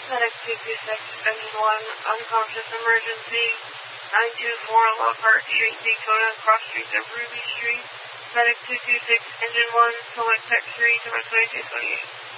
Medic 226, Engine 1, unconscious emergency. 924 Lockhart Street, Daytona, cross streets of Ruby Street. Medic 226, Engine 1, select Tech 3 to 2228.